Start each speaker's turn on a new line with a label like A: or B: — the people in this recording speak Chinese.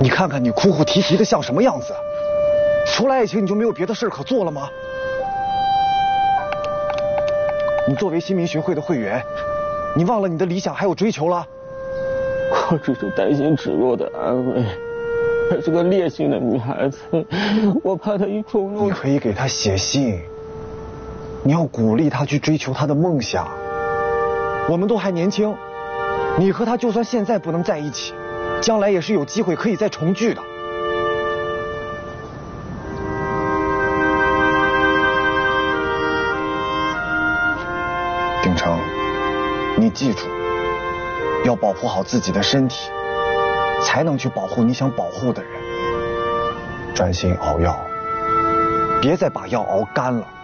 A: 你看看你哭哭啼啼的像什么样子？除了爱情，你就没有别的事可做了吗？你作为新民学会的会员，你忘了你的理想还有追求了？
B: 我只是担心芷若的安危，她是个烈性的女孩子，我怕她一冲动。
A: 你可以给她写信，你要鼓励她去追求她的梦想。我们都还年轻，你和她就算现在不能在一起，将来也是有机会可以再重聚的。鼎成，你记住，要保护好自己的身体，才能去保护你想保护的人。专心熬药，别再把药熬干了。